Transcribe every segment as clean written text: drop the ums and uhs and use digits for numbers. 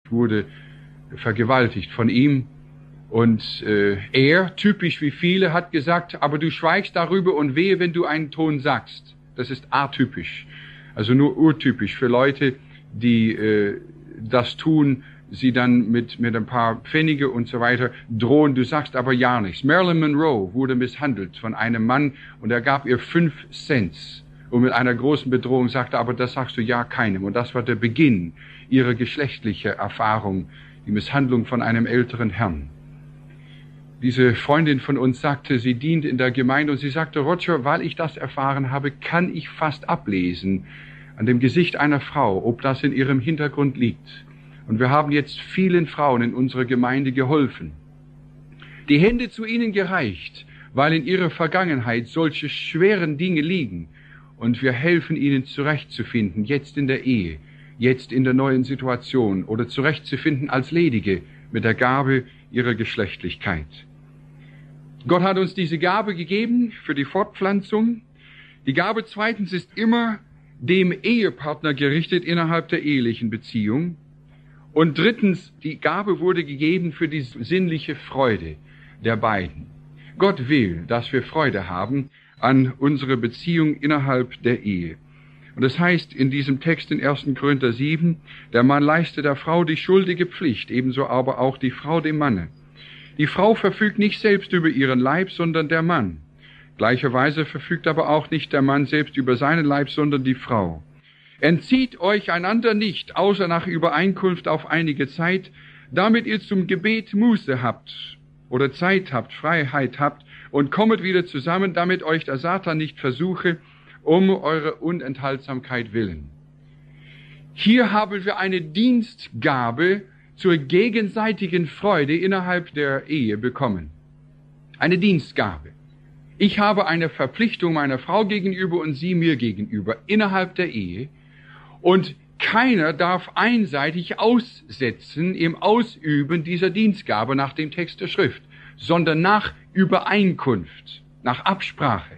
wurde vergewaltigt von ihm. Und er, typisch wie viele, hat gesagt, aber du schweigst darüber und wehe, wenn du einen Ton sagst. Das ist atypisch, also nur urtypisch für Leute, die das tun, sie dann mit ein paar Pfennige und so weiter drohen, du sagst aber ja nichts. Marilyn Monroe wurde misshandelt von einem Mann und er gab ihr 5 Cent und mit einer großen Bedrohung sagte, aber das sagst du ja keinem. Und das war der Beginn ihrer geschlechtlichen Erfahrung, die Misshandlung von einem älteren Herrn. Diese Freundin von uns sagte, sie dient in der Gemeinde und sie sagte, Roger, weil ich das erfahren habe, kann ich fast ablesen an dem Gesicht einer Frau, ob das in ihrem Hintergrund liegt. Und wir haben jetzt vielen Frauen in unserer Gemeinde geholfen, die Hände zu ihnen gereicht, weil in ihrer Vergangenheit solche schweren Dinge liegen. Und wir helfen ihnen zurechtzufinden, jetzt in der Ehe, jetzt in der neuen Situation oder zurechtzufinden als Ledige mit der Gabe ihrer Geschlechtlichkeit. Gott hat uns diese Gabe gegeben für die Fortpflanzung. Die Gabe zweitens ist immer dem Ehepartner gerichtet innerhalb der ehelichen Beziehung. Und drittens, die Gabe wurde gegeben für die sinnliche Freude der beiden. Gott will, dass wir Freude haben an unserer Beziehung innerhalb der Ehe. Und das heißt in diesem Text in 1. Korinther 7, der Mann leiste der Frau die schuldige Pflicht, ebenso aber auch die Frau dem Manne. Die Frau verfügt nicht selbst über ihren Leib, sondern der Mann. Gleicherweise verfügt aber auch nicht der Mann selbst über seinen Leib, sondern die Frau. Entzieht euch einander nicht, außer nach Übereinkunft auf einige Zeit, damit ihr zum Gebet Muße habt oder Zeit habt, Freiheit habt und kommet wieder zusammen, damit euch der Satan nicht versuche, um eure Unenthaltsamkeit willen. Hier haben wir eine Dienstgabe zur gegenseitigen Freude innerhalb der Ehe bekommen. Eine Dienstgabe. Ich habe eine Verpflichtung meiner Frau gegenüber und sie mir gegenüber innerhalb der Ehe. Und keiner darf einseitig aussetzen im Ausüben dieser Dienstgabe nach dem Text der Schrift, sondern nach Übereinkunft, nach Absprache.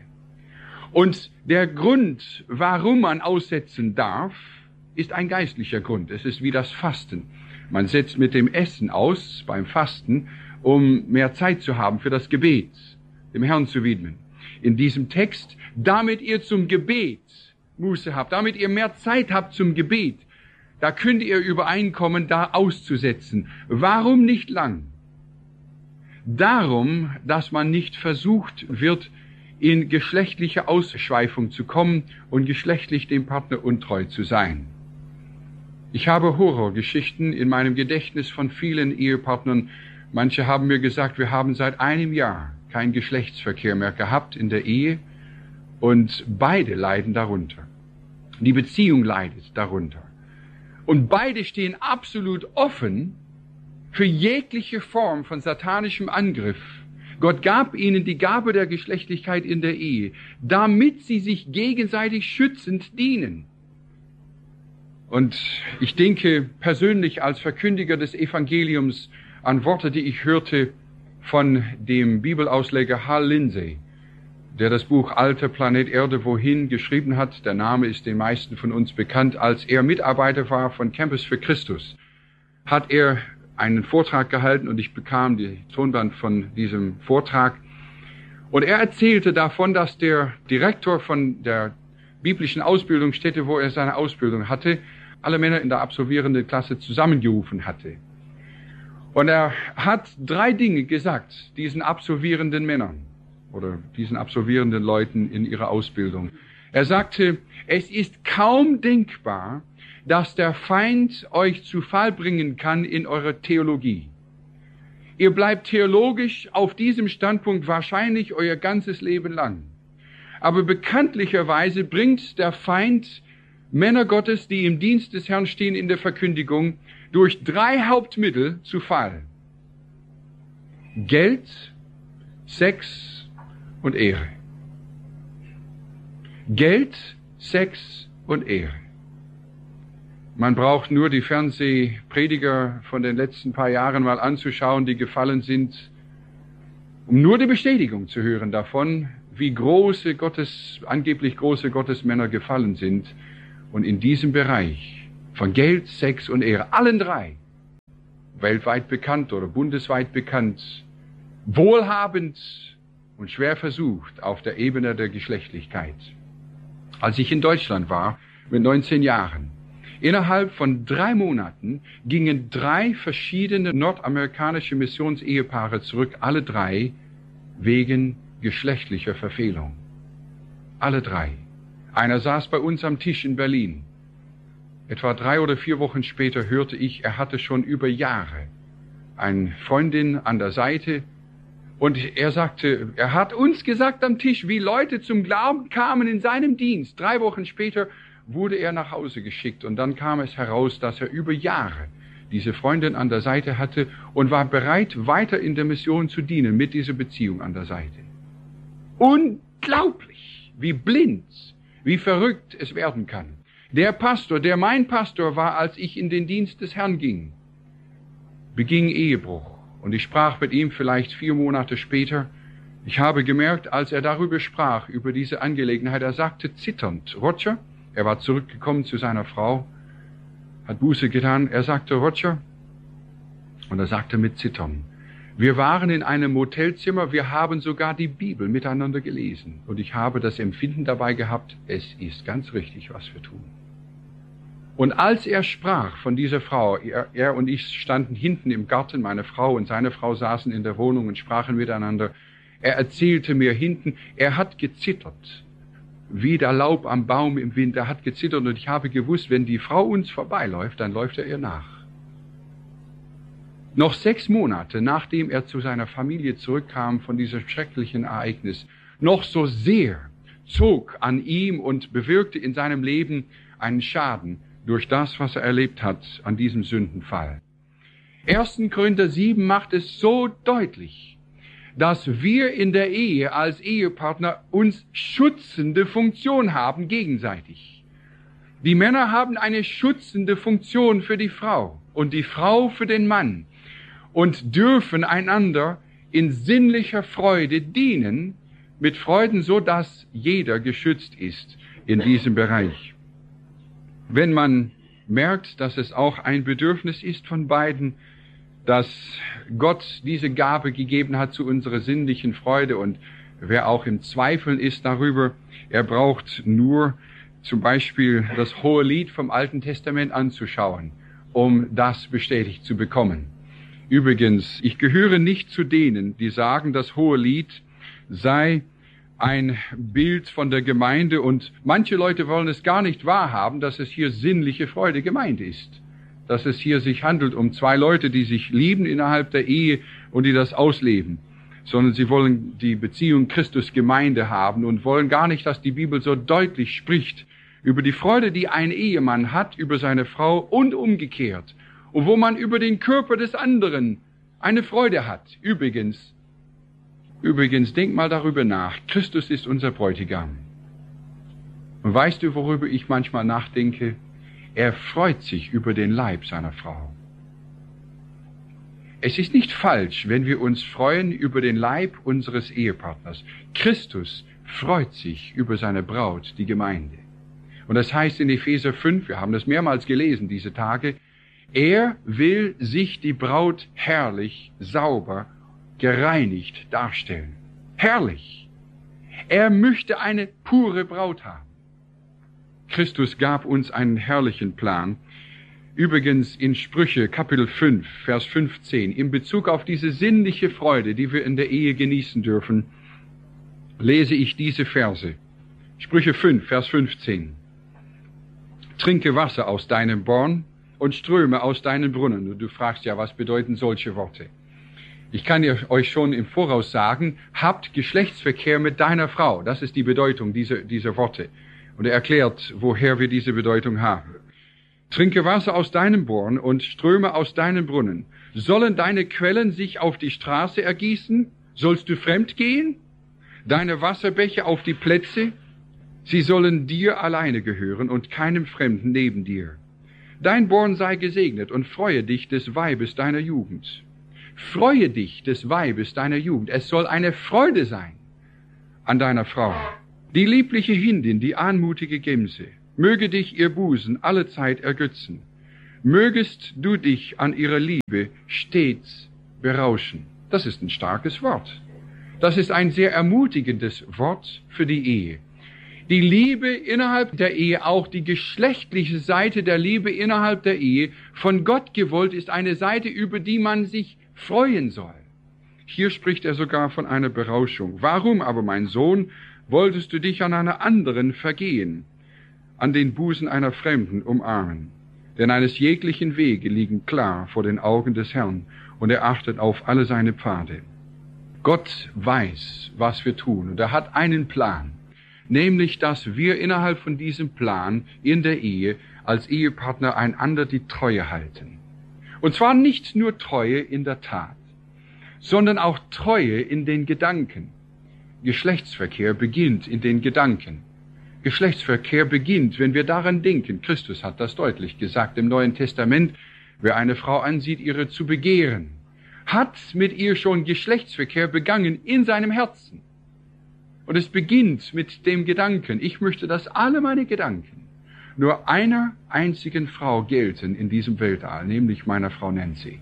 Und der Grund, warum man aussetzen darf, ist ein geistlicher Grund. Es ist wie das Fasten. Man setzt mit dem Essen aus beim Fasten, um mehr Zeit zu haben für das Gebet, dem Herrn zu widmen. In diesem Text, damit ihr zum Gebet Muße habt, damit ihr mehr Zeit habt zum Gebet, da könnt ihr übereinkommen, da auszusetzen. Warum nicht lang? Darum, dass man nicht versucht wird, in geschlechtliche Ausschweifung zu kommen und geschlechtlich dem Partner untreu zu sein. Ich habe Horrorgeschichten in meinem Gedächtnis von vielen Ehepartnern. Manche haben mir gesagt, wir haben seit einem Jahr keinen Geschlechtsverkehr mehr gehabt in der Ehe und beide leiden darunter. Die Beziehung leidet darunter. Und beide stehen absolut offen für jegliche Form von satanischem Angriff. Gott gab ihnen die Gabe der Geschlechtlichkeit in der Ehe, damit sie sich gegenseitig schützend dienen. Und ich denke persönlich als Verkündiger des Evangeliums an Worte, die ich hörte von dem Bibelausleger Hal Lindsey, der das Buch Alter Planet Erde Wohin geschrieben hat. Der Name ist den meisten von uns bekannt. Als er Mitarbeiter war von Campus für Christus, hat er einen Vortrag gehalten und ich bekam die Tonband von diesem Vortrag. Und er erzählte davon, dass der Direktor von der biblischen Ausbildungsstätte, wo er seine Ausbildung hatte, alle Männer in der absolvierenden Klasse zusammengerufen hatte. Und er hat 3 Dinge gesagt, diesen absolvierenden Männern oder diesen absolvierenden Leuten in ihrer Ausbildung. Er sagte, es ist kaum denkbar, dass der Feind euch zu Fall bringen kann in eurer Theologie. Ihr bleibt theologisch auf diesem Standpunkt wahrscheinlich euer ganzes Leben lang. Aber bekanntlicherweise bringt der Feind Männer Gottes, die im Dienst des Herrn stehen in der Verkündigung, durch 3 Hauptmittel zu Fall. Geld, Sex und Ehre. Geld, Sex und Ehre. Man braucht nur die Fernsehprediger von den letzten paar Jahren mal anzuschauen, die gefallen sind, um nur die Bestätigung zu hören davon, wie angeblich große Gottesmänner gefallen sind. Und in diesem Bereich von Geld, Sex und Ehre, allen 3, weltweit bekannt oder bundesweit bekannt, wohlhabend und schwer versucht auf der Ebene der Geschlechtlichkeit. Als ich in Deutschland war, mit 19 Jahren, innerhalb von 3 Monaten gingen 3 verschiedene nordamerikanische Missionsehepaare zurück, alle 3 wegen geschlechtlicher Verfehlung. Alle 3. Einer saß bei uns am Tisch in Berlin. Etwa 3 oder 4 Wochen später hörte ich, er hatte schon über Jahre eine Freundin an der Seite, und er sagte, er hat uns gesagt am Tisch, wie Leute zum Glauben kamen in seinem Dienst. 3 Wochen später wurde er nach Hause geschickt, und dann kam es heraus, dass er über Jahre diese Freundin an der Seite hatte und war bereit, weiter in der Mission zu dienen mit dieser Beziehung an der Seite. Unglaublich, wie blind, wie verrückt es werden kann. Der Pastor, der mein Pastor war, als ich in den Dienst des Herrn ging, beging Ehebruch. Und ich sprach mit ihm vielleicht 4 Monate später. Ich habe gemerkt, als er darüber sprach, über diese Angelegenheit, er sagte zitternd, Roger, er war zurückgekommen zu seiner Frau, hat Buße getan, er sagte, Roger, und er sagte mit Zittern, wir waren in einem Motelzimmer, wir haben sogar die Bibel miteinander gelesen. Und ich habe das Empfinden dabei gehabt, es ist ganz richtig, was wir tun. Und als er sprach von dieser Frau, er und ich standen hinten im Garten, meine Frau und seine Frau saßen in der Wohnung und sprachen miteinander. Er erzählte mir hinten, er hat gezittert, wie der Laub am Baum im Wind, er hat gezittert, und ich habe gewusst, wenn die Frau uns vorbeiläuft, dann läuft er ihr nach. Noch 6 Monate, nachdem er zu seiner Familie zurückkam von diesem schrecklichen Ereignis, noch so sehr zog an ihm und bewirkte in seinem Leben einen Schaden durch das, was er erlebt hat an diesem Sündenfall. 1. Korinther 7 macht es so deutlich, dass wir in der Ehe als Ehepartner uns schützende Funktion haben gegenseitig. Die Männer haben eine schützende Funktion für die Frau und die Frau für den Mann und dürfen einander in sinnlicher Freude dienen, mit Freuden, so dass jeder geschützt ist in diesem Bereich. Wenn man merkt, dass es auch ein Bedürfnis ist von beiden, dass Gott diese Gabe gegeben hat zu unserer sinnlichen Freude, und wer auch im Zweifeln ist darüber, er braucht nur zum Beispiel das Hohelied vom Alten Testament anzuschauen, um das bestätigt zu bekommen. Übrigens, ich gehöre nicht zu denen, die sagen, das Hohelied sei ein Bild von der Gemeinde, und manche Leute wollen es gar nicht wahrhaben, dass es hier sinnliche Freude gemeint ist. Dass es hier sich handelt um 2 Leute, die sich lieben innerhalb der Ehe und die das ausleben. Sondern sie wollen die Beziehung Christus-Gemeinde haben und wollen gar nicht, dass die Bibel so deutlich spricht über die Freude, die ein Ehemann hat über seine Frau und umgekehrt. Und wo man über den Körper des anderen eine Freude hat. Übrigens, denk mal darüber nach. Christus ist unser Bräutigam. Und weißt du, worüber ich manchmal nachdenke? Er freut sich über den Leib seiner Frau. Es ist nicht falsch, wenn wir uns freuen über den Leib unseres Ehepartners. Christus freut sich über seine Braut, die Gemeinde. Und das heißt in Epheser 5, wir haben das mehrmals gelesen diese Tage, er will sich die Braut herrlich, sauber, gereinigt darstellen. Herrlich. Er möchte eine pure Braut haben. Christus gab uns einen herrlichen Plan. Übrigens in Sprüche Kapitel 5, Vers 15, in Bezug auf diese sinnliche Freude, die wir in der Ehe genießen dürfen, lese ich diese Verse. Sprüche 5, Vers 15. Trinke Wasser aus deinem Born und Ströme aus deinen Brunnen. Und du fragst ja, was bedeuten solche Worte? Ich kann euch schon im Voraus sagen, habt Geschlechtsverkehr mit deiner Frau. Das ist die Bedeutung dieser Worte. Und er erklärt, woher wir diese Bedeutung haben. Trinke Wasser aus deinem Born und Ströme aus deinen Brunnen. Sollen deine Quellen sich auf die Straße ergießen? Sollst du fremd gehen? Deine Wasserbecher auf die Plätze? Sie sollen dir alleine gehören und keinem Fremden neben dir. Dein Born sei gesegnet und freue dich des Weibes deiner Jugend. Freue dich des Weibes deiner Jugend. Es soll eine Freude sein an deiner Frau. Die liebliche Hindin, die anmutige Gemse, möge dich ihr Busen allezeit ergötzen. mögest du dich an ihrer Liebe stets berauschen. Das ist ein starkes Wort. Das ist ein sehr ermutigendes Wort für die Ehe. Die Liebe innerhalb der Ehe, auch die geschlechtliche Seite der Liebe innerhalb der Ehe, von Gott gewollt, ist eine Seite, über die man sich freuen soll. Hier spricht er sogar von einer Berauschung. Warum aber, mein Sohn, wolltest du dich an einer anderen vergehen, an den Busen einer Fremden umarmen? Denn eines jeglichen Wege liegen klar vor den Augen des Herrn, und er achtet auf alle seine Pfade. Gott weiß, was wir tun, und er hat einen Plan. Nämlich, dass wir innerhalb von diesem Plan in der Ehe als Ehepartner einander die Treue halten. Und zwar nicht nur Treue in der Tat, sondern auch Treue in den Gedanken. Geschlechtsverkehr beginnt in den Gedanken. Geschlechtsverkehr beginnt, wenn wir daran denken. Christus hat das deutlich gesagt im Neuen Testament. Wer eine Frau ansieht, ihre zu begehren, hat mit ihr schon Geschlechtsverkehr begangen in seinem Herzen. Und es beginnt mit dem Gedanken, ich möchte, dass alle meine Gedanken nur einer einzigen Frau gelten in diesem Weltall, nämlich meiner Frau Nancy.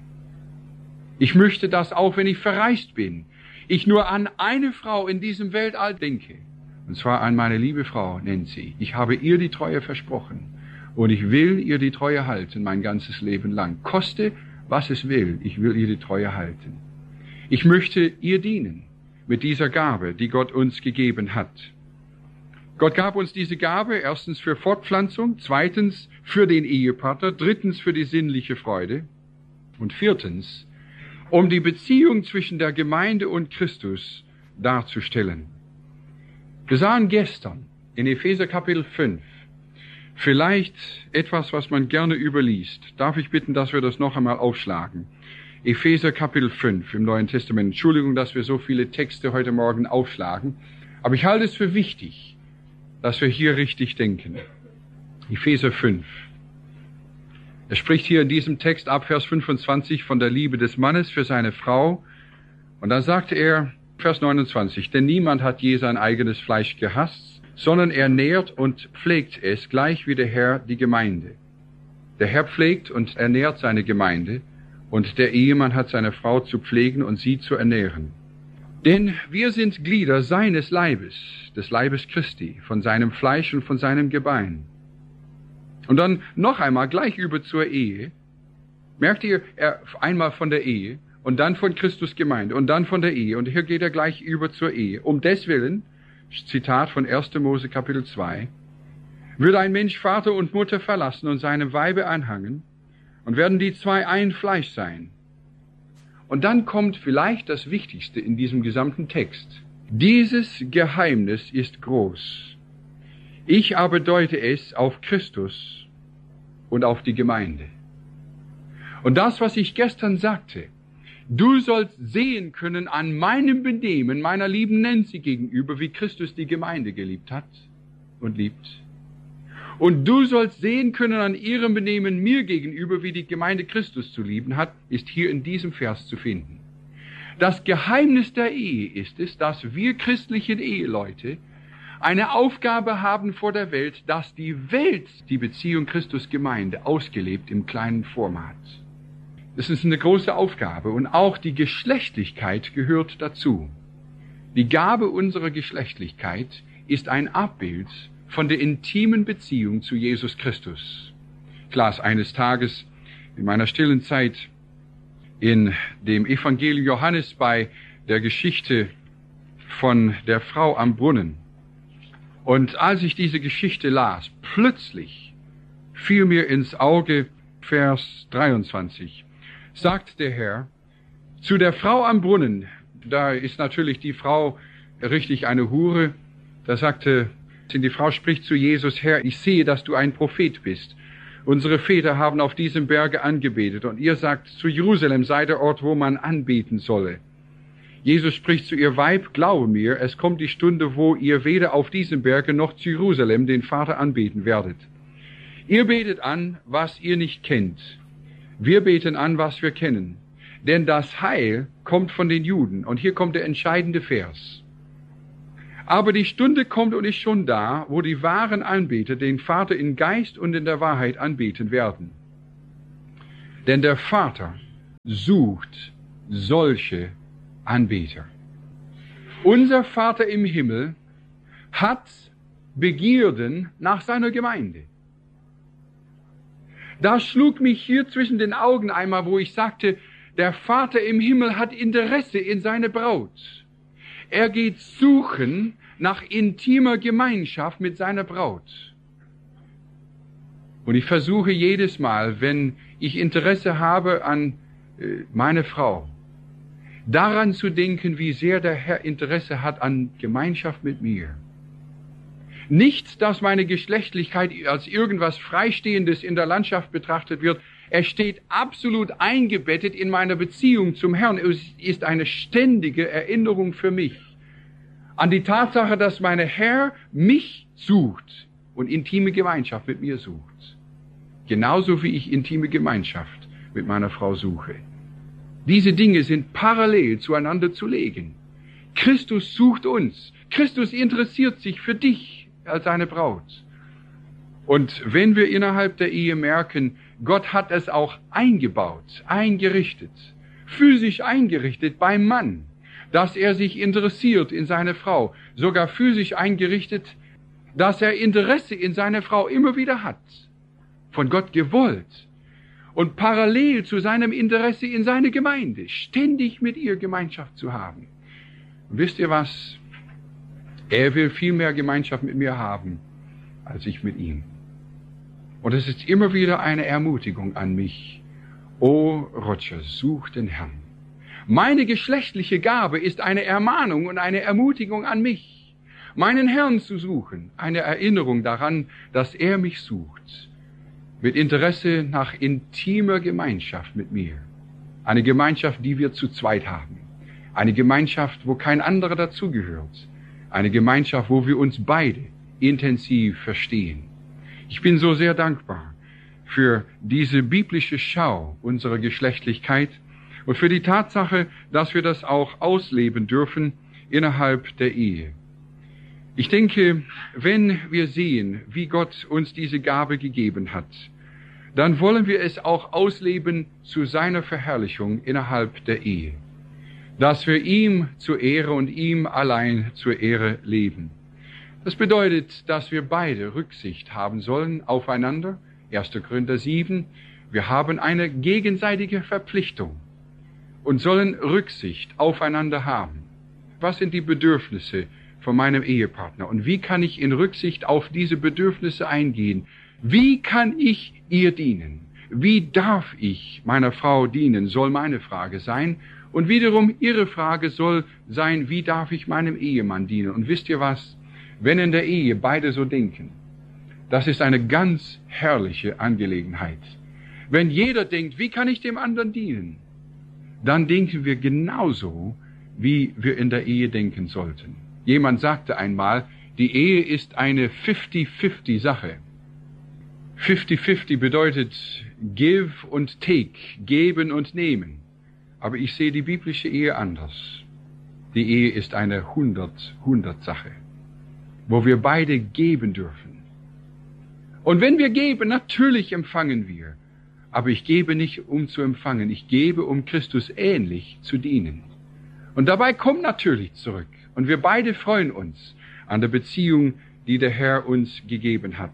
Ich möchte, dass auch wenn ich verreist bin, ich nur an eine Frau in diesem Weltall denke. Und zwar an meine liebe Frau Nancy. Ich habe ihr die Treue versprochen. Und ich will ihr die Treue halten, mein ganzes Leben lang. Koste, was es will, ich will ihr die Treue halten. Ich möchte ihr dienen mit dieser Gabe, die Gott uns gegeben hat. Gott gab uns diese Gabe erstens für Fortpflanzung, zweitens für den Ehepartner, drittens für die sinnliche Freude und viertens, um die Beziehung zwischen der Gemeinde und Christus darzustellen. Wir sahen gestern in Epheser Kapitel 5 vielleicht etwas, was man gerne überliest. Darf ich bitten, dass wir das noch einmal aufschlagen? Epheser Kapitel 5 im Neuen Testament. Entschuldigung, dass wir so viele Texte heute Morgen aufschlagen, aber ich halte es für wichtig, dass wir hier richtig denken. Epheser 5. Er spricht hier in diesem Text ab Vers 25 von der Liebe des Mannes für seine Frau. Und dann sagte er, Vers 29, denn niemand hat je sein eigenes Fleisch gehasst, sondern er nährt und pflegt es, gleich wie der Herr die Gemeinde. Der Herr pflegt und ernährt seine Gemeinde, und der Ehemann hat seine Frau zu pflegen und sie zu ernähren. Denn wir sind Glieder seines Leibes, des Leibes Christi, von seinem Fleisch und von seinem Gebein. Und dann noch einmal gleich über zur Ehe. Merkt ihr, einmal von der Ehe und dann von Christus Gemeinde und dann von der Ehe. Und hier geht er gleich über zur Ehe. Um deswillen, Zitat von 1. Mose Kapitel 2, würde ein Mensch Vater und Mutter verlassen und seinem Weibe anhangen, und werden die zwei ein Fleisch sein. Und dann kommt vielleicht das Wichtigste in diesem gesamten Text. Dieses Geheimnis ist groß. Ich aber deute es auf Christus und auf die Gemeinde. Und das, was ich gestern sagte, du sollst sehen können an meinem Benehmen meiner lieben Nancy gegenüber, wie Christus die Gemeinde geliebt hat und liebt. Und du sollst sehen können an ihrem Benehmen mir gegenüber, wie die Gemeinde Christus zu lieben hat, ist hier in diesem Vers zu finden. Das Geheimnis der Ehe ist es, dass wir christlichen Eheleute eine Aufgabe haben vor der Welt, dass die Welt die Beziehung Christus-Gemeinde ausgelebt im kleinen Format. Das ist eine große Aufgabe und auch die Geschlechtlichkeit gehört dazu. Die Gabe unserer Geschlechtlichkeit ist ein Abbild von der intimen Beziehung zu Jesus Christus. Ich las eines Tages in meiner stillen Zeit in dem Evangelium Johannes bei der Geschichte von der Frau am Brunnen. Und als ich diese Geschichte las, plötzlich fiel mir ins Auge Vers 23. Sagt der Herr, zu der Frau am Brunnen, da ist natürlich die Frau richtig eine Hure, da sagte die Frau spricht zu Jesus, Herr, ich sehe, dass du ein Prophet bist. Unsere Väter haben auf diesem Berge angebetet und ihr sagt, zu Jerusalem sei der Ort, wo man anbeten solle. Jesus spricht zu ihr, Weib, glaube mir, es kommt die Stunde, wo ihr weder auf diesem Berge noch zu Jerusalem den Vater anbeten werdet. Ihr betet an, was ihr nicht kennt. Wir beten an, was wir kennen. Denn das Heil kommt von den Juden. Und hier kommt der entscheidende Vers. Aber die Stunde kommt und ist schon da, wo die wahren Anbeter den Vater in Geist und in der Wahrheit anbeten werden. Denn der Vater sucht solche Anbeter. Unser Vater im Himmel hat Begierden nach seiner Gemeinde. Da schlug mich hier zwischen den Augen einmal, wo ich sagte, der Vater im Himmel hat Interesse in seine Braut. Er geht suchen nach intimer Gemeinschaft mit seiner Braut. Und ich versuche jedes Mal, wenn ich Interesse habe an meine Frau, daran zu denken, wie sehr der Herr Interesse hat an Gemeinschaft mit mir. Nicht, dass meine Geschlechtlichkeit als irgendwas Freistehendes in der Landschaft betrachtet wird. Er steht absolut eingebettet in meiner Beziehung zum Herrn. Es ist eine ständige Erinnerung für mich an die Tatsache, dass mein Herr mich sucht und intime Gemeinschaft mit mir sucht. Genauso wie ich intime Gemeinschaft mit meiner Frau suche. Diese Dinge sind parallel zueinander zu legen. Christus sucht uns. Christus interessiert sich für dich als seine Braut. Und wenn wir innerhalb der Ehe merken, Gott hat es auch eingebaut, eingerichtet, physisch eingerichtet beim Mann, dass er sich interessiert in seine Frau, sogar physisch eingerichtet, dass er Interesse in seine Frau immer wieder hat, von Gott gewollt und parallel zu seinem Interesse in seine Gemeinde, ständig mit ihr Gemeinschaft zu haben. Und wisst ihr was? Er will viel mehr Gemeinschaft mit mir haben, als ich mit ihm. Und es ist immer wieder eine Ermutigung an mich. O Roger, such den Herrn. Meine geschlechtliche Gabe ist eine Ermahnung und eine Ermutigung an mich, meinen Herrn zu suchen, eine Erinnerung daran, dass er mich sucht, mit Interesse nach intimer Gemeinschaft mit mir. Eine Gemeinschaft, die wir zu zweit haben. Eine Gemeinschaft, wo kein anderer dazugehört. Eine Gemeinschaft, wo wir uns beide intensiv verstehen. Ich bin so sehr dankbar für diese biblische Schau unserer Geschlechtlichkeit und für die Tatsache, dass wir das auch ausleben dürfen innerhalb der Ehe. Ich denke, wenn wir sehen, wie Gott uns diese Gabe gegeben hat, dann wollen wir es auch ausleben zu seiner Verherrlichung innerhalb der Ehe. Dass wir ihm zur Ehre und ihm allein zur Ehre leben. Das bedeutet, dass wir beide Rücksicht haben sollen aufeinander. 1. Korinther 7. Wir haben eine gegenseitige Verpflichtung und sollen Rücksicht aufeinander haben. Was sind die Bedürfnisse von meinem Ehepartner und wie kann ich in Rücksicht auf diese Bedürfnisse eingehen? Wie kann ich ihr dienen? Wie darf ich meiner Frau dienen, soll meine Frage sein. Und wiederum ihre Frage soll sein, wie darf ich meinem Ehemann dienen? Und wisst ihr was? Wenn in der Ehe beide so denken, das ist eine ganz herrliche Angelegenheit. Wenn jeder denkt, wie kann ich dem anderen dienen? Dann denken wir genauso, wie wir in der Ehe denken sollten. Jemand sagte einmal, die Ehe ist eine 50-50 Sache. 50-50 bedeutet give und take, geben und nehmen. Aber ich sehe die biblische Ehe anders. Die Ehe ist eine 100-100 Sache, wo wir beide geben dürfen. Und wenn wir geben, natürlich empfangen wir. Aber ich gebe nicht, um zu empfangen. Ich gebe, um Christus ähnlich zu dienen. Und dabei kommt natürlich zurück. Und wir beide freuen uns an der Beziehung, die der Herr uns gegeben hat.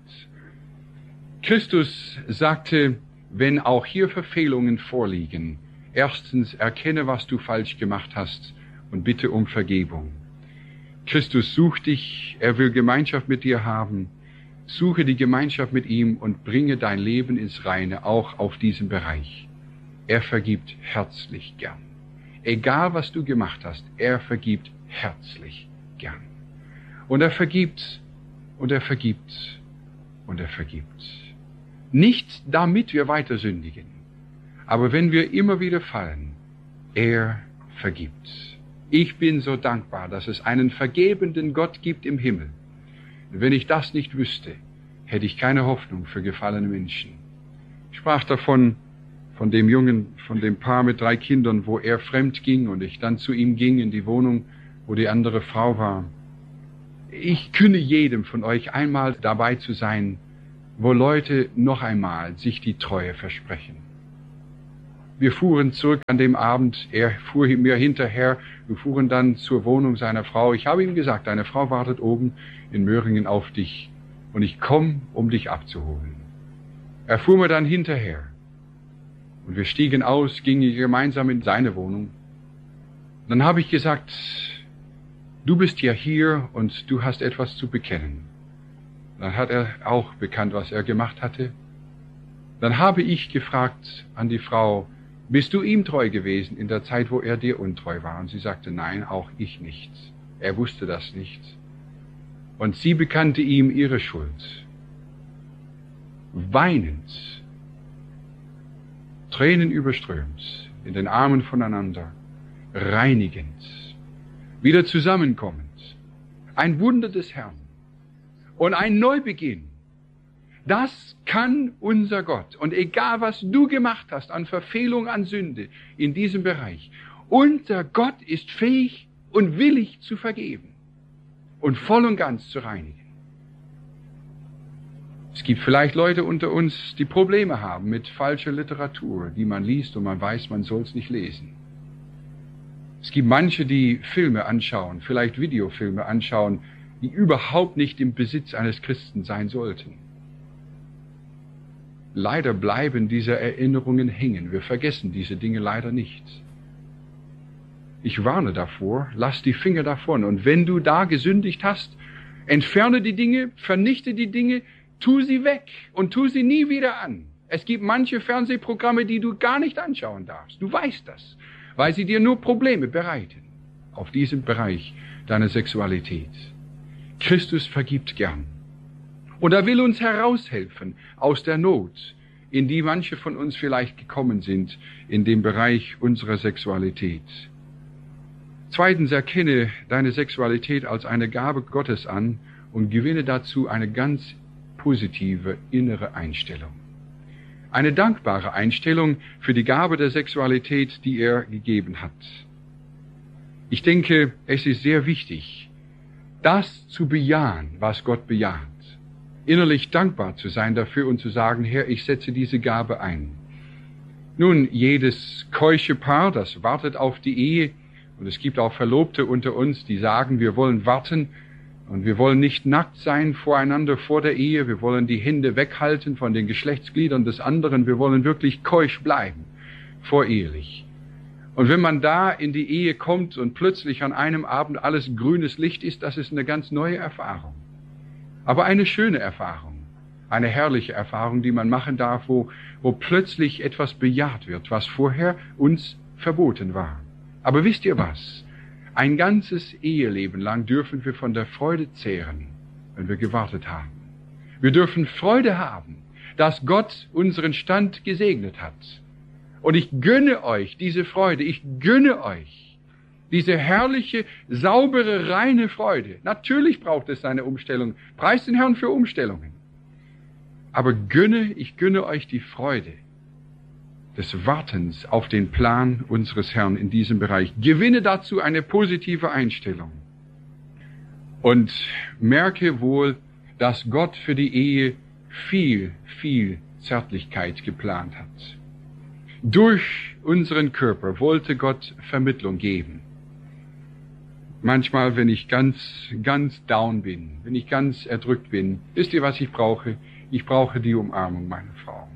Christus sagte, wenn auch hier Verfehlungen vorliegen, erstens, erkenne, was du falsch gemacht hast und bitte um Vergebung. Christus sucht dich, er will Gemeinschaft mit dir haben. Suche die Gemeinschaft mit ihm und bringe dein Leben ins Reine, auch auf diesem Bereich. Er vergibt herzlich gern. Egal, was du gemacht hast, er vergibt herzlich gern. Und er vergibt, und er vergibt, und er vergibt. Nicht damit wir weiter sündigen. Aber wenn wir immer wieder fallen, er vergibt. Ich bin so dankbar, dass es einen vergebenden Gott gibt im Himmel. Wenn ich das nicht wüsste, hätte ich keine Hoffnung für gefallene Menschen. Ich sprach davon, von dem Jungen, von dem Paar mit 3 Kindern, wo er fremd ging und ich dann zu ihm ging in die Wohnung, wo die andere Frau war. Ich künde jedem von euch einmal dabei zu sein, wo Leute noch einmal sich die Treue versprechen. Wir fuhren zurück an dem Abend, er fuhr mir hinterher, wir fuhren dann zur Wohnung seiner Frau. Ich habe ihm gesagt, deine Frau wartet oben in Möhringen auf dich und ich komme, um dich abzuholen. Er fuhr mir dann hinterher und wir stiegen aus, gingen gemeinsam in seine Wohnung. Dann habe ich gesagt, du bist ja hier und du hast etwas zu bekennen. Dann hat er auch bekannt, was er gemacht hatte. Dann habe ich gefragt an die Frau, bist du ihm treu gewesen in der Zeit, wo er dir untreu war? Und sie sagte, nein, auch ich nicht. Er wusste das nicht. Und sie bekannte ihm ihre Schuld. Weinend, Tränen überströmt, in den Armen voneinander, reinigend, wieder zusammenkommend. Ein Wunder des Herrn und ein Neubeginn. Das kann unser Gott. Und egal, was du gemacht hast an Verfehlung, an Sünde in diesem Bereich, unser Gott ist fähig und willig zu vergeben und voll und ganz zu reinigen. Es gibt vielleicht Leute unter uns, die Probleme haben mit falscher Literatur, die man liest und man weiß, man soll es nicht lesen. Es gibt manche, die Filme anschauen, vielleicht Videofilme anschauen, die überhaupt nicht im Besitz eines Christen sein sollten. Leider bleiben diese Erinnerungen hängen. Wir vergessen diese Dinge leider nicht. Ich warne davor, lass die Finger davon. Und wenn du da gesündigt hast, entferne die Dinge, vernichte die Dinge, tu sie weg und tu sie nie wieder an. Es gibt manche Fernsehprogramme, die du gar nicht anschauen darfst. Du weißt das, weil sie dir nur Probleme bereiten auf diesem Bereich deiner Sexualität. Christus vergibt gern. Und er will uns heraushelfen aus der Not, in die manche von uns vielleicht gekommen sind, in dem Bereich unserer Sexualität. Zweitens, erkenne deine Sexualität als eine Gabe Gottes an und gewinne dazu eine ganz positive innere Einstellung. Eine dankbare Einstellung für die Gabe der Sexualität, die er gegeben hat. Ich denke, es ist sehr wichtig, das zu bejahen, was Gott bejaht. Innerlich dankbar zu sein dafür und zu sagen, Herr, ich setze diese Gabe ein. Nun, jedes keusche Paar, das wartet auf die Ehe, und es gibt auch Verlobte unter uns, die sagen, wir wollen warten und wir wollen nicht nackt sein voreinander vor der Ehe, wir wollen die Hände weghalten von den Geschlechtsgliedern des anderen, wir wollen wirklich keusch bleiben, vorehelich. Und wenn man da in die Ehe kommt und plötzlich an einem Abend alles grünes Licht ist, das ist eine ganz neue Erfahrung. Aber eine schöne Erfahrung, eine herrliche Erfahrung, die man machen darf, wo plötzlich etwas bejaht wird, was vorher uns verboten war. Aber wisst ihr was? Ein ganzes Eheleben lang dürfen wir von der Freude zehren, wenn wir gewartet haben. Wir dürfen Freude haben, dass Gott unseren Stand gesegnet hat. Und ich gönne euch diese Freude, ich gönne euch diese herrliche, saubere, reine Freude. Natürlich braucht es eine Umstellung. Preist den Herrn für Umstellungen. Aber ich gönne euch die Freude des Wartens auf den Plan unseres Herrn in diesem Bereich. Gewinne dazu eine positive Einstellung. Und merke wohl, dass Gott für die Ehe viel, viel Zärtlichkeit geplant hat. Durch unseren Körper wollte Gott Vermittlung geben. Manchmal, wenn ich ganz down bin, wenn ich ganz erdrückt bin, wisst ihr, was ich brauche? Ich brauche die Umarmung meiner Frau.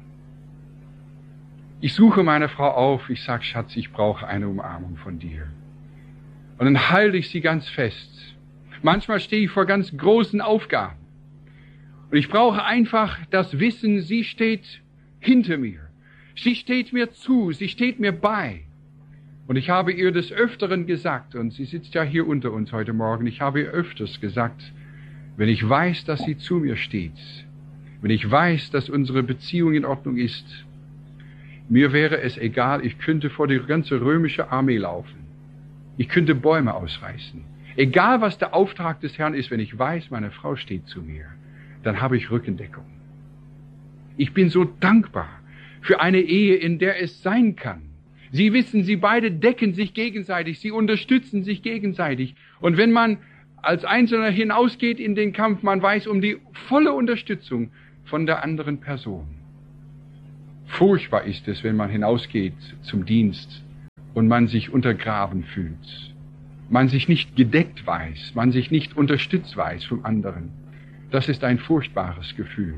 Ich suche meine Frau auf, ich sage, Schatz, ich brauche eine Umarmung von dir. Und dann halte ich sie ganz fest. Manchmal stehe ich vor ganz großen Aufgaben. Und ich brauche einfach das Wissen, sie steht hinter mir. Sie steht mir zu, sie steht mir bei. Und ich habe ihr des Öfteren gesagt, und sie sitzt ja hier unter uns heute Morgen, ich habe ihr öfters gesagt, wenn ich weiß, dass sie zu mir steht, wenn ich weiß, dass unsere Beziehung in Ordnung ist, mir wäre es egal, ich könnte vor die ganze römische Armee laufen. Ich könnte Bäume ausreißen. Egal, was der Auftrag des Herrn ist, wenn ich weiß, meine Frau steht zu mir, dann habe ich Rückendeckung. Ich bin so dankbar für eine Ehe, in der es sein kann. Sie wissen, sie beide decken sich gegenseitig, sie unterstützen sich gegenseitig. Und wenn man als Einzelner hinausgeht in den Kampf, man weiß um die volle Unterstützung von der anderen Person. Furchtbar ist es, wenn man hinausgeht zum Dienst und man sich untergraben fühlt, man sich nicht gedeckt weiß, man sich nicht unterstützt weiß vom anderen. Das ist ein furchtbares Gefühl.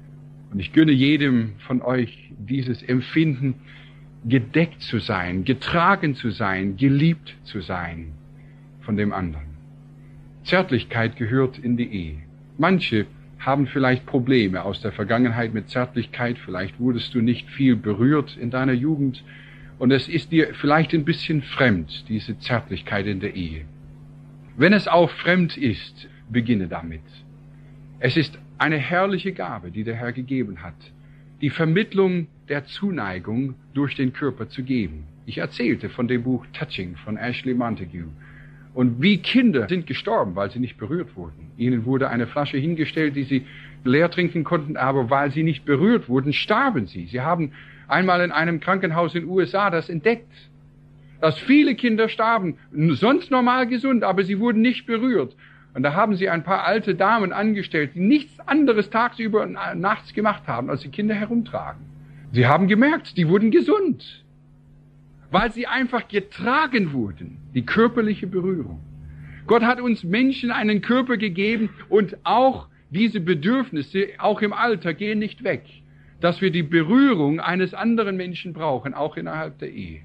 Und ich gönne jedem von euch dieses Empfinden, gedeckt zu sein, getragen zu sein, geliebt zu sein von dem anderen. Zärtlichkeit gehört in die Ehe. Manche haben vielleicht Probleme aus der Vergangenheit mit Zärtlichkeit, vielleicht wurdest du nicht viel berührt in deiner Jugend und es ist dir vielleicht ein bisschen fremd, diese Zärtlichkeit in der Ehe. Wenn es auch fremd ist, beginne damit. Es ist eine herrliche Gabe, die der Herr gegeben hat, die Vermittlung der Zuneigung durch den Körper zu geben. Ich erzählte von dem Buch Touching von Ashley Montague. Und wie Kinder sind gestorben, weil sie nicht berührt wurden. Ihnen wurde eine Flasche hingestellt, die sie leer trinken konnten, aber weil sie nicht berührt wurden, starben sie. Sie haben einmal in einem Krankenhaus in den USA das entdeckt, dass viele Kinder starben, sonst normal gesund, aber sie wurden nicht berührt. Und da haben sie ein paar alte Damen angestellt, die nichts anderes tagsüber und nachts gemacht haben, als die Kinder herumtragen. Sie haben gemerkt, die wurden gesund, weil sie einfach getragen wurden, die körperliche Berührung. Gott hat uns Menschen einen Körper gegeben und auch diese Bedürfnisse, auch im Alter, gehen nicht weg, dass wir die Berührung eines anderen Menschen brauchen, auch innerhalb der Ehe.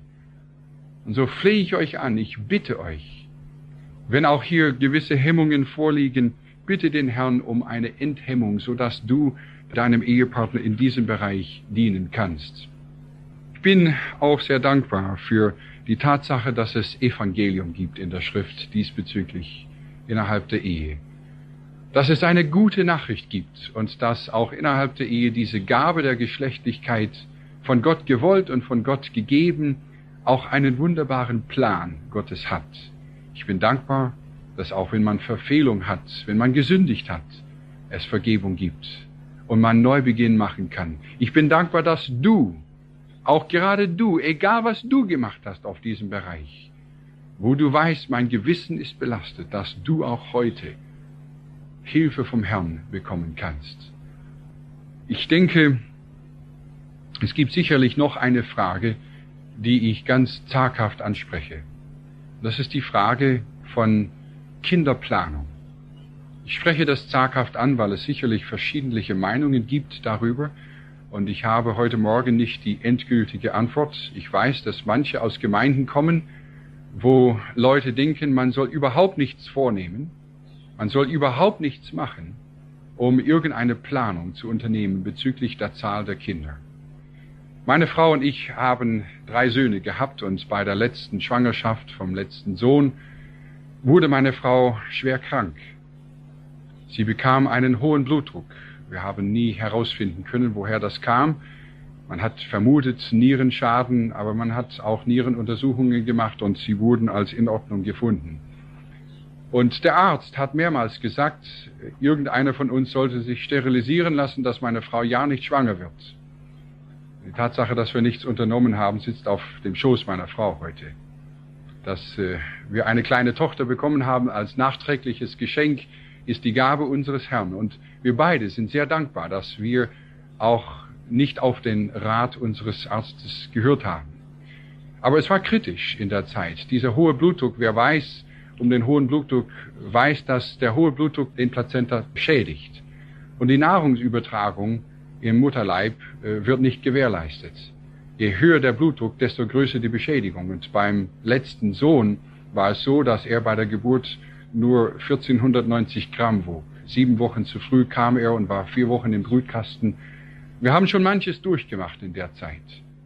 Und so flehe ich euch an, ich bitte euch, wenn auch hier gewisse Hemmungen vorliegen, bitte den Herrn um eine Enthemmung, sodass du deinem Ehepartner in diesem Bereich dienen kannst. Ich bin auch sehr dankbar für die Tatsache, dass es Evangelium gibt in der Schrift diesbezüglich innerhalb der Ehe. Dass es eine gute Nachricht gibt und dass auch innerhalb der Ehe diese Gabe der Geschlechtlichkeit von Gott gewollt und von Gott gegeben auch einen wunderbaren Plan Gottes hat. Ich bin dankbar, dass auch wenn man Verfehlung hat, wenn man gesündigt hat, es Vergebung gibt und man Neubeginn machen kann. Ich bin dankbar, dass du, auch gerade du, egal was du gemacht hast auf diesem Bereich, wo du weißt, mein Gewissen ist belastet, dass du auch heute Hilfe vom Herrn bekommen kannst. Ich denke, es gibt sicherlich noch eine Frage, die ich ganz zaghaft anspreche. Das ist die Frage von Kinderplanung. Ich spreche das zaghaft an, weil es sicherlich verschiedene Meinungen gibt darüber. Und ich habe heute Morgen nicht die endgültige Antwort. Ich weiß, dass manche aus Gemeinden kommen, wo Leute denken, man soll überhaupt nichts vornehmen, man soll überhaupt nichts machen, um irgendeine Planung zu unternehmen bezüglich der Zahl der Kinder. Meine Frau und ich haben 3 Söhne gehabt und bei der letzten Schwangerschaft vom letzten Sohn wurde meine Frau schwer krank. Sie bekam einen hohen Blutdruck. Wir haben nie herausfinden können, woher das kam. Man hat vermutet Nierenschaden, aber man hat auch Nierenuntersuchungen gemacht und sie wurden als in Ordnung gefunden. Und der Arzt hat mehrmals gesagt, irgendeiner von uns sollte sich sterilisieren lassen, dass meine Frau ja nicht schwanger wird. Die Tatsache, dass wir nichts unternommen haben, sitzt auf dem Schoß meiner Frau heute. Dass wir eine kleine Tochter bekommen haben als nachträgliches Geschenk, ist die Gabe unseres Herrn. Und wir beide sind sehr dankbar, dass wir auch nicht auf den Rat unseres Arztes gehört haben. Aber es war kritisch in der Zeit. Dieser hohe Blutdruck, wer weiß um den hohen Blutdruck, weiß, dass der hohe Blutdruck den Plazenta schädigt. Und die Nahrungsübertragung im Mutterleib wird nicht gewährleistet. Je höher der Blutdruck, desto größer die Beschädigung. Und beim letzten Sohn war es so, dass er bei der Geburt nur 1490 Gramm wog. 7 Wochen zu früh kam er und war 4 Wochen im Brutkasten. Wir haben schon manches durchgemacht in der Zeit.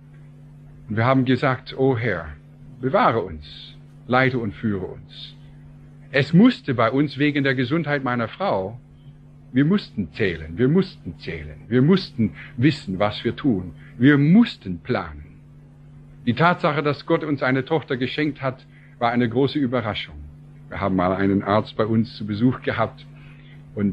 Und wir haben gesagt, o Herr, bewahre uns, leite und führe uns. Es musste bei uns wegen der Gesundheit meiner Frau, wir mussten zählen, wir mussten wissen, was wir tun, wir mussten planen. Die Tatsache, dass Gott uns eine Tochter geschenkt hat, war eine große Überraschung. Wir haben mal einen Arzt bei uns zu Besuch gehabt und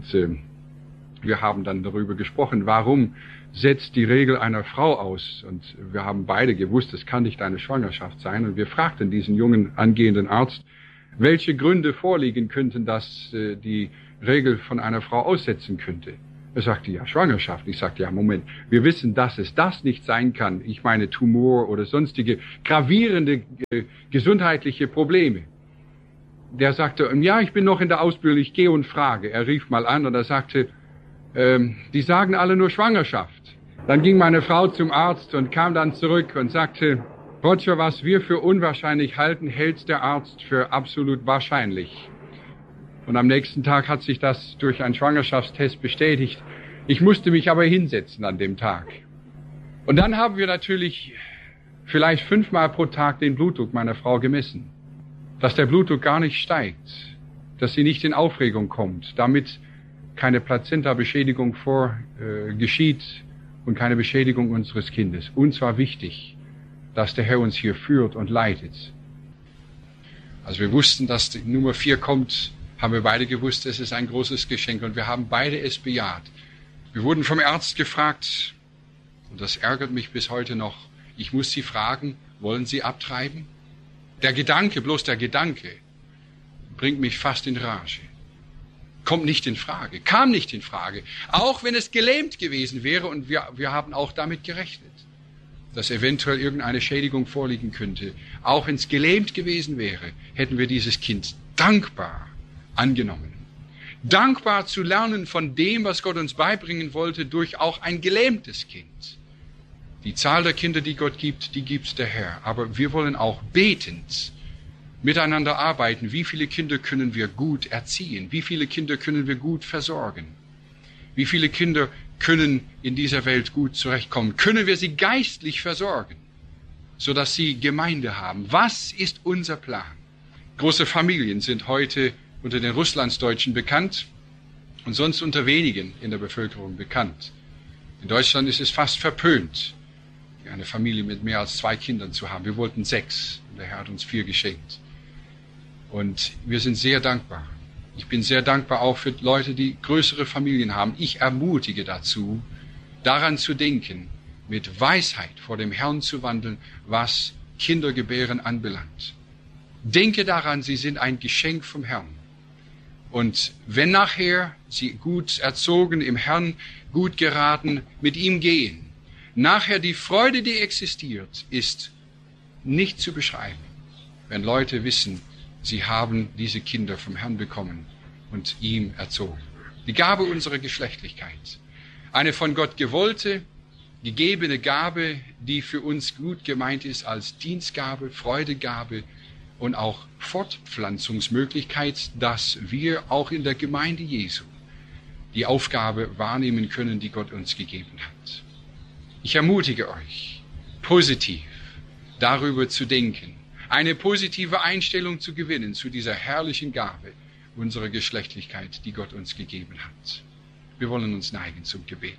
wir haben dann darüber gesprochen, warum setzt die Regel einer Frau aus? Und wir haben beide gewusst, es kann nicht eine Schwangerschaft sein. Und wir fragten diesen jungen angehenden Arzt, welche Gründe vorliegen könnten, dass die Regel von einer Frau aussetzen könnte. Er sagte, ja, Schwangerschaft. Ich sagte, ja, Moment, wir wissen, dass es das nicht sein kann. Ich meine Tumor oder sonstige gravierende gesundheitliche Probleme. Der sagte, ja, ich bin noch in der Ausbildung, ich gehe und frage. Er rief mal an und er sagte, die sagen alle nur Schwangerschaft. Dann ging meine Frau zum Arzt und kam dann zurück und sagte, Roger, was wir für unwahrscheinlich halten, hält der Arzt für absolut wahrscheinlich. Und am nächsten Tag hat sich das durch einen Schwangerschaftstest bestätigt. Ich musste mich aber hinsetzen an dem Tag. Und dann haben wir natürlich vielleicht 5-mal pro Tag den Blutdruck meiner Frau gemessen. Dass der Blutdruck gar nicht steigt, dass sie nicht in Aufregung kommt, damit keine Plazenta-Beschädigung geschieht und keine Beschädigung unseres Kindes. Uns war wichtig, dass der Herr uns hier führt und leitet. Als wir wussten, dass die Nummer 4 kommt, haben wir beide gewusst, es ist ein großes Geschenk und wir haben beide es bejaht. Wir wurden vom Arzt gefragt, und das ärgert mich bis heute noch, ich muss Sie fragen, wollen Sie abtreiben? Der Gedanke, bloß der Gedanke, bringt mich fast in Rage. Kommt nicht in Frage, kam nicht in Frage. Auch wenn es gelähmt gewesen wäre und wir haben auch damit gerechnet, dass eventuell irgendeine Schädigung vorliegen könnte. Auch wenn es gelähmt gewesen wäre, hätten wir dieses Kind dankbar angenommen. Dankbar zu lernen von dem, was Gott uns beibringen wollte, durch auch ein gelähmtes Kind. Die Zahl der Kinder, die Gott gibt, die gibt der Herr. Aber wir wollen auch betend miteinander arbeiten. Wie viele Kinder können wir gut erziehen? Wie viele Kinder können wir gut versorgen? Wie viele Kinder können in dieser Welt gut zurechtkommen? Können wir sie geistlich versorgen, sodass sie Gemeinde haben? Was ist unser Plan? Große Familien sind heute unter den Russlandsdeutschen bekannt und sonst unter wenigen in der Bevölkerung bekannt. In Deutschland ist es fast verpönt, eine Familie mit mehr als 2 Kindern zu haben. Wir wollten 6 und der Herr hat uns 4 geschenkt. Und wir sind sehr dankbar. Ich bin sehr dankbar auch für Leute, die größere Familien haben. Ich ermutige dazu, daran zu denken, mit Weisheit vor dem Herrn zu wandeln, was Kindergebären anbelangt. Denke daran, sie sind ein Geschenk vom Herrn. Und wenn nachher sie gut erzogen, im Herrn gut geraten, mit ihm gehen, nachher die Freude, die existiert, ist nicht zu beschreiben, wenn Leute wissen, sie haben diese Kinder vom Herrn bekommen und ihm erzogen. Die Gabe unserer Geschlechtlichkeit. Eine von Gott gewollte, gegebene Gabe, die für uns gut gemeint ist als Dienstgabe, Freudegabe und auch Fortpflanzungsmöglichkeit, dass wir auch in der Gemeinde Jesu die Aufgabe wahrnehmen können, die Gott uns gegeben hat. Ich ermutige euch, positiv darüber zu denken, eine positive Einstellung zu gewinnen zu dieser herrlichen Gabe unserer Geschlechtlichkeit, die Gott uns gegeben hat. Wir wollen uns neigen zum Gebet.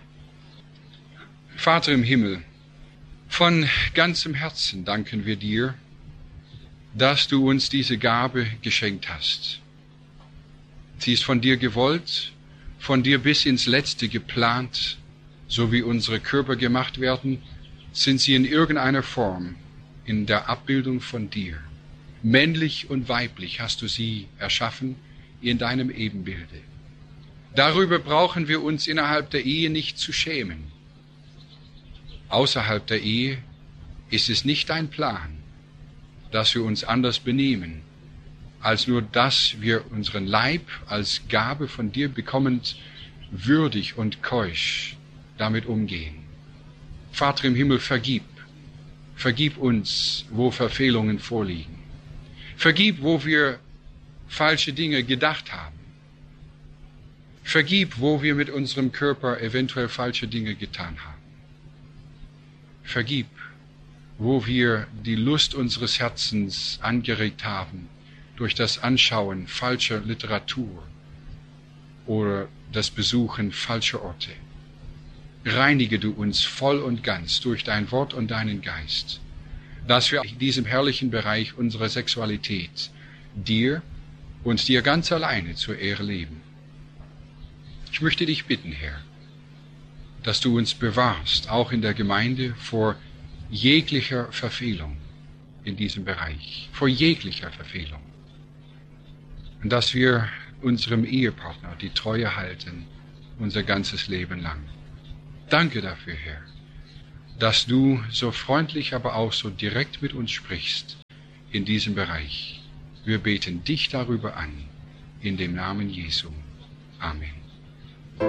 Vater im Himmel, von ganzem Herzen danken wir dir, dass du uns diese Gabe geschenkt hast. Sie ist von dir gewollt, von dir bis ins Letzte geplant. So wie unsere Körper gemacht werden, sind sie in irgendeiner Form in der Abbildung von dir. Männlich und weiblich hast du sie erschaffen in deinem Ebenbilde. Darüber brauchen wir uns innerhalb der Ehe nicht zu schämen. Außerhalb der Ehe ist es nicht dein Plan, dass wir uns anders benehmen, als nur, dass wir unseren Leib als Gabe von dir bekommend würdig und keusch damit umgehen. Vater im Himmel, vergib uns, wo Verfehlungen vorliegen. Vergib, wo wir falsche Dinge gedacht haben. Vergib, wo wir mit unserem Körper eventuell falsche Dinge getan haben. Vergib, wo wir die Lust unseres Herzens angeregt haben durch das Anschauen falscher Literatur oder das Besuchen falscher Orte. Reinige du uns voll und ganz durch dein Wort und deinen Geist, dass wir in diesem herrlichen Bereich unserer Sexualität dir und dir ganz alleine zur Ehre leben. Ich möchte dich bitten, Herr, dass du uns bewahrst, auch in der Gemeinde, vor jeglicher Verfehlung in diesem Bereich, vor jeglicher Verfehlung. Und dass wir unserem Ehepartner die Treue halten unser ganzes Leben lang. Danke dafür, Herr, dass du so freundlich, aber auch so direkt mit uns sprichst in diesem Bereich. Wir beten dich darüber an, in dem Namen Jesu. Amen.